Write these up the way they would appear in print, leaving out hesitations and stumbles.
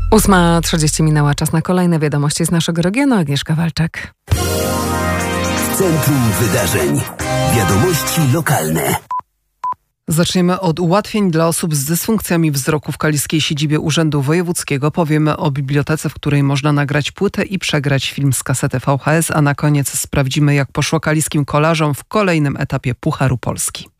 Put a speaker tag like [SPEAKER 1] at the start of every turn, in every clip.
[SPEAKER 1] 8:30 minęła, czas na kolejne wiadomości z naszego regionu. Agnieszka Walczak.
[SPEAKER 2] Centrum Wydarzeń. Wiadomości lokalne.
[SPEAKER 3] Zaczniemy od ułatwień dla osób z dysfunkcjami wzroku w kaliskiej siedzibie Urzędu Wojewódzkiego. Powiemy o bibliotece, w której można nagrać płytę i przegrać film z kasety VHS, a na koniec sprawdzimy, jak poszło kaliskim kolarzom w kolejnym etapie Pucharu Polski.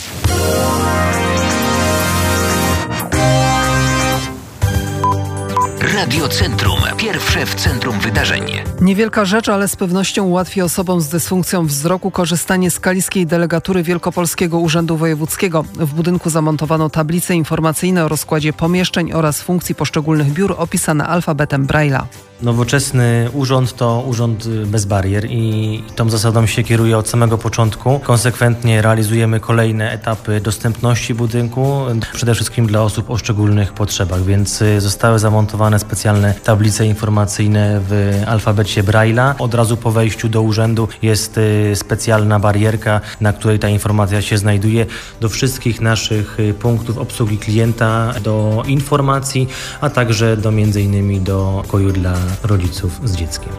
[SPEAKER 2] Radio Centrum. Pierwsze w centrum wydarzeń.
[SPEAKER 3] Niewielka rzecz, ale z pewnością ułatwi osobom z dysfunkcją wzroku korzystanie z kaliskiej delegatury Wielkopolskiego Urzędu Wojewódzkiego. W budynku zamontowano tablice informacyjne o rozkładzie pomieszczeń oraz funkcji poszczególnych biur opisane alfabetem Braille'a.
[SPEAKER 4] Nowoczesny urząd to urząd bez barier i tą zasadą się kieruje od samego początku. Konsekwentnie realizujemy kolejne etapy dostępności budynku, przede wszystkim dla osób o szczególnych potrzebach, więc zostały zamontowane specjalne tablice informacyjne w alfabecie Braille'a. Od razu po wejściu do urzędu jest specjalna barierka, na której ta informacja się znajduje. Do wszystkich naszych punktów obsługi klienta, do informacji, a także do m.in. do pokoju dla rodziców z dzieckiem.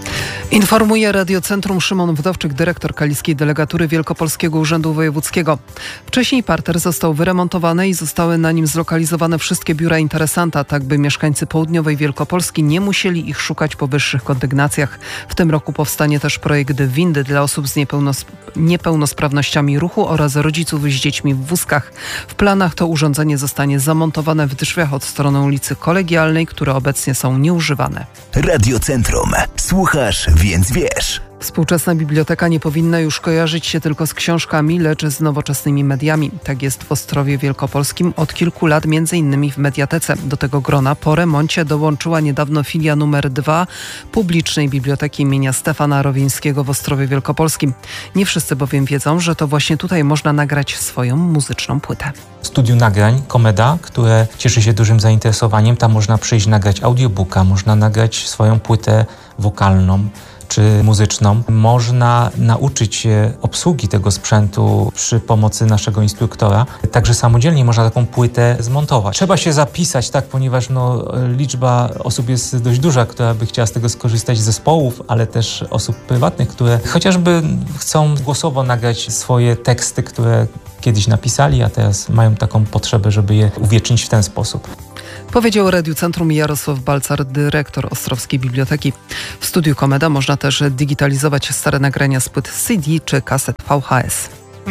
[SPEAKER 3] Informuje Radiocentrum Szymon Wdowczyk, dyrektor kaliskiej delegatury Wielkopolskiego Urzędu Wojewódzkiego. Wcześniej parter został wyremontowany i zostały na nim zlokalizowane wszystkie biura interesanta, tak by mieszkańcy południowej Wielkopolski nie musieli ich szukać po wyższych kondygnacjach. W tym roku powstanie też projekt windy dla osób z niepełnosprawnościami ruchu oraz rodziców z dziećmi w wózkach. W planach to urządzenie zostanie zamontowane w drzwiach od strony ulicy Kolegialnej, które obecnie są nieużywane.
[SPEAKER 2] Radiocentrum. Słuchasz, więc wiesz.
[SPEAKER 3] Współczesna biblioteka nie powinna już kojarzyć się tylko z książkami, lecz z nowoczesnymi mediami. Tak jest w Ostrowie Wielkopolskim od kilku lat, m.in. w Mediatece. Do tego grona po remoncie dołączyła niedawno filia numer 2 publicznej biblioteki imienia Stefana Rowińskiego w Ostrowie Wielkopolskim. Nie wszyscy bowiem wiedzą, że to właśnie tutaj można nagrać swoją muzyczną płytę.
[SPEAKER 5] Studiu nagrań Komeda, które cieszy się dużym zainteresowaniem. Tam można przyjść nagrać audiobooka, można nagrać swoją płytę wokalną czy muzyczną. Można nauczyć się obsługi tego sprzętu przy pomocy naszego instruktora. Także samodzielnie można taką płytę zmontować. Trzeba się zapisać, tak, ponieważ liczba osób jest dość duża, która by chciała z tego skorzystać, zespołów, ale też osób prywatnych, które chociażby chcą głosowo nagrać swoje teksty, które kiedyś napisali, a teraz mają taką potrzebę, żeby je uwiecznić w ten sposób.
[SPEAKER 3] Powiedział Radiocentrum Jarosław Balcar, dyrektor Ostrowskiej Biblioteki. W studiu Komeda można też digitalizować stare nagrania z płyt CD czy kaset VHS.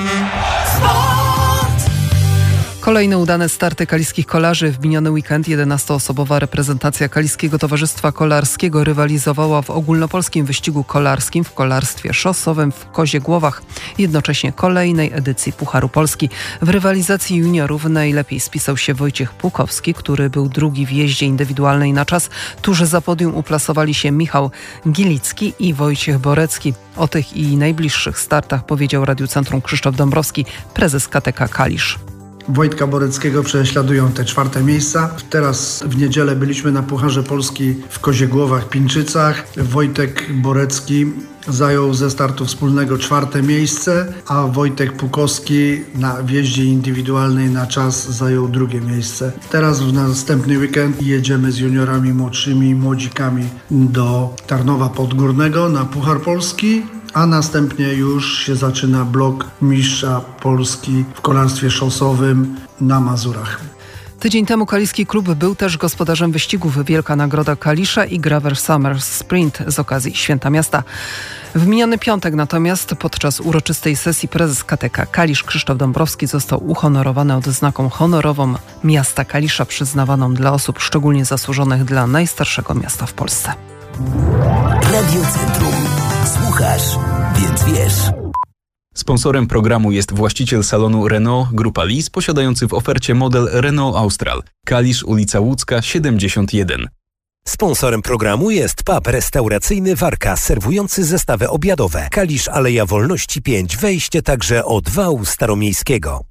[SPEAKER 3] Kolejne udane starty kaliskich kolarzy. W miniony weekend 11-osobowa reprezentacja Kaliskiego Towarzystwa Kolarskiego rywalizowała w ogólnopolskim wyścigu kolarskim w kolarstwie szosowym w Koziegłowach. Jednocześnie kolejnej edycji Pucharu Polski. W rywalizacji juniorów najlepiej spisał się Wojciech Płukowski, który był drugi w jeździe indywidualnej na czas. Tuż za podium uplasowali się Michał Gilicki i Wojciech Borecki. O tych i najbliższych startach powiedział Radiocentrum Krzysztof Dąbrowski, prezes KTK Kalisz.
[SPEAKER 6] Wojtka Boreckiego prześladują te 4. miejsca. Teraz w niedzielę byliśmy na Pucharze Polski w Koziegłowach, Pińczycach. Wojtek Borecki zajął ze startu wspólnego 4. miejsce, a Wojtek Płukowski na wjeździe indywidualnej na czas zajął 2. miejsce. Teraz w następny weekend jedziemy z juniorami młodszymi, młodzikami do Tarnowa Podgórnego na Puchar Polski, a następnie już się zaczyna blok mistrza Polski w kolarstwie szosowym na Mazurach.
[SPEAKER 3] Tydzień temu kaliski klub był też gospodarzem wyścigów Wielka Nagroda Kalisza i Gravel Summer Sprint z okazji Święta Miasta. W miniony piątek natomiast podczas uroczystej sesji prezes KTK Kalisz Krzysztof Dąbrowski został uhonorowany odznaką honorową miasta Kalisza przyznawaną dla osób szczególnie zasłużonych dla najstarszego miasta w Polsce.
[SPEAKER 2] Radiocentrum. Słuchasz, więc wiesz.
[SPEAKER 7] Sponsorem programu jest właściciel salonu Renault Grupa Lis, posiadający w ofercie model Renault Austral. Kalisz, ulica Łódzka, 71.
[SPEAKER 2] Sponsorem programu jest pub restauracyjny Warka, serwujący zestawy obiadowe. Kalisz, Aleja Wolności 5, wejście także od wału staromiejskiego.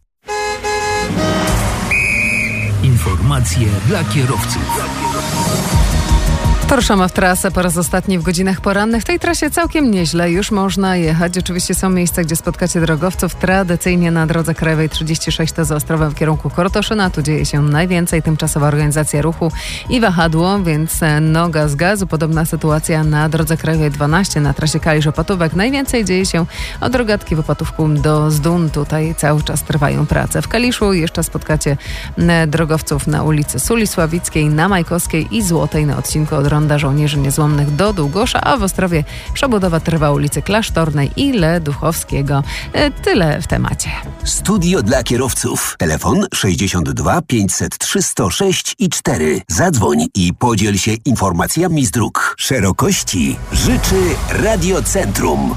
[SPEAKER 2] Informacje dla kierowców.
[SPEAKER 1] To ruszamy w trasę po raz ostatni w godzinach porannych. W tej trasie całkiem nieźle, już można jechać. Oczywiście są miejsca, gdzie spotkacie drogowców. Tradycyjnie na drodze krajowej 36 to za Ostrowem w kierunku Kortoszyna. Tu dzieje się najwięcej. Tymczasowa organizacja ruchu i wahadło, więc noga z gazu. Podobna sytuacja na drodze krajowej 12 na trasie Kalisz-Opatówek. Najwięcej dzieje się od Rogatki w Opatówku do Zdun. Tutaj cały czas trwają prace. W Kaliszu jeszcze spotkacie drogowców na ulicy Sulisławickiej, na Majkowskiej i Złotej na odcinku od Ronda Żołnierzy Niezłomnych do Długosza, a w Ostrowie przebudowa trwa ulicy Klasztornej i Leduchowskiego. Tyle w temacie.
[SPEAKER 8] Studio dla kierowców. Telefon 62 503 106 i 4. Zadzwoń i podziel się informacjami z dróg. Szerokości życzy Radiocentrum.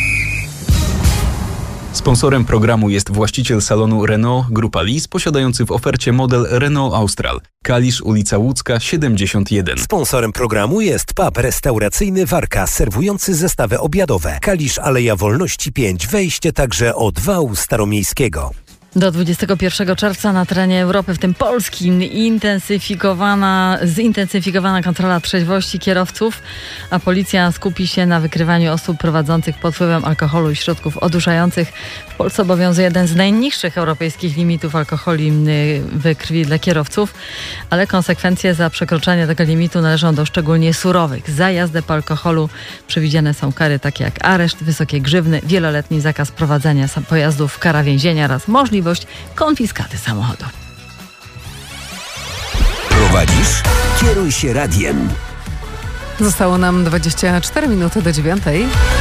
[SPEAKER 7] Sponsorem programu jest właściciel salonu Renault Grupa Lis, posiadający w ofercie model Renault Austral. Kalisz, ulica Łódzka, 71.
[SPEAKER 2] Sponsorem programu jest pub restauracyjny Warka, serwujący zestawy obiadowe. Kalisz, Aleja Wolności 5, wejście także od wału staromiejskiego.
[SPEAKER 9] Do 21 czerwca na terenie Europy, w tym Polskim, zintensyfikowana kontrola trzeźwości kierowców, a policja skupi się na wykrywaniu osób prowadzących pod wpływem alkoholu i środków odurzających. W Polsce obowiązuje jeden z najniższych europejskich limitów alkoholi we krwi dla kierowców, ale konsekwencje za przekroczenie tego limitu należą do szczególnie surowych. Za jazdę po alkoholu przewidziane są kary takie jak areszt, wysokie grzywny, wieloletni zakaz prowadzenia pojazdów, kara więzienia oraz możliwość konfiskaty samochodu.
[SPEAKER 8] Prowadzisz? Kieruj się radiem.
[SPEAKER 1] Zostało nam 24 minuty do 9:00.